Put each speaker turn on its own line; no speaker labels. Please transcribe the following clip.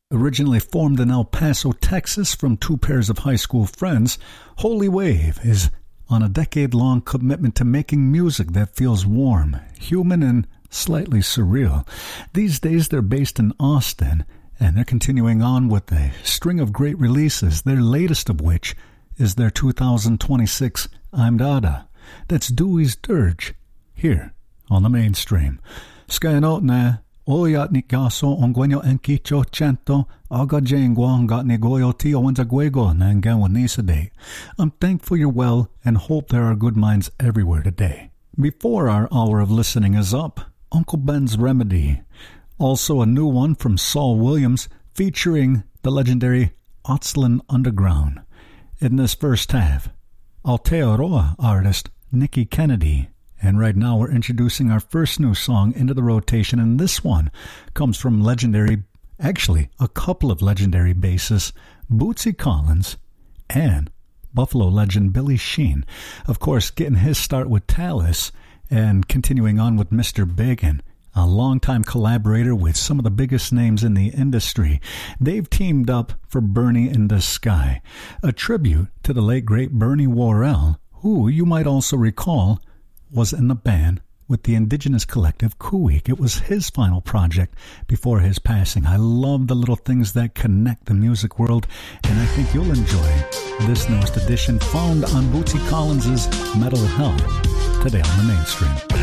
Originally formed in El Paso, Texas from two pairs of high school friends, Holy Wave is on a decade-long commitment to making music that feels warm, human, and slightly surreal. These days they're based in Austin, and they're continuing on with a string of great releases, their latest of which is their 2026 I'm Dada. That's Dewey's Dirge, here on the Mainstream. Skyanot na oyat ni gaso ongwenyo enkicho chento aga jengwa ngat ni goyo tio wenza guego nangawa nisade. I'm thankful you're well and hope there are good minds everywhere today. Before our hour of listening is up, Uncle Ben's Remedy. Also a new one from Saul Williams featuring the legendary Otslin Underground. In this first half, Aotearoa artist Nikki Kennedy. And right now we're introducing our first new song into the rotation, and this one comes from a couple of legendary bassists, Bootsy Collins and Buffalo legend Billy Sheehan. Of course, getting his start with Talis and continuing on with Mr. Big, and a longtime collaborator with some of the biggest names in the industry. They've teamed up for Bernie in the Sky, a tribute to the late great Bernie Worrell, who you might also recall was in the band with the indigenous collective Kuweek. It was his final project before his passing. I love the little things that connect the music world, and I think you'll enjoy this newest edition found on Bootsy Collins' Metal Hell today on the Mainstream.